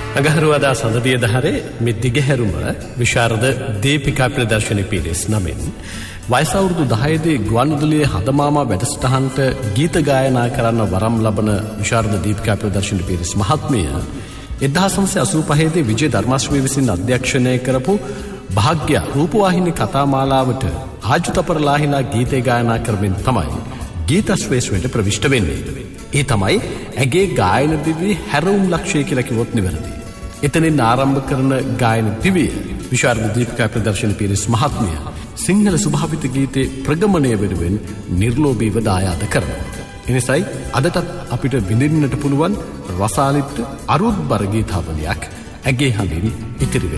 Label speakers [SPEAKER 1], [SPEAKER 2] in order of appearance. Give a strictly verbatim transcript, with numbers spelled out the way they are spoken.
[SPEAKER 1] අගහරුවාදා සඳදිය දහරේ මේ දිගහැරුම විශාරද දීපිකා ප්‍රදර්ශනී පිරිස් නමින් වයස අවුරුදු දහයේදී ගුවන්විදුලියේ හදමාමා වැඩසටහනට ගීත ගායනා කරන්න වරම් ලබන විශාරද දීපිකා ප්‍රදර්ශනී පිරිස් මහත්මිය එක්දහස් නවසිය අසූ පහේදී විජය ධර්මාශ්‍රමී විසින් අධ්‍යක්ෂණය කරපු භාග්‍ය රූපවාහිනී කතා මාලාවට ආජුතපරලාහිලා ගීතේ ගායනා කරමින් තමයි ගීත ශ්‍රේෂ්ඨයට ප්‍රවිෂ්ඨ වෙන්නේ. ඒ තමයි ඇගේ ගායන දිවියේ හැරවුම් ලක්ෂය කියලා කිව්වොත් නිවැරදි. එතනින් ආරම්භ කරන ගායන දිවිය විශාරද දීපිකා ප්‍රදර්ශනී පිරිස් මහත්මිය සිංහල ස්වභාවිත ගීතේ ප්‍රගමණය වෙනුවෙන් නිර්ලෝභීව දායාද කරනවා. එනිසායි අදටත් අපිට විඳින්නට පුළුවන් රසාලිත් අරුත්බර ගීතාවලියක් ඇගේ හඬින් ඉතිරි වෙලා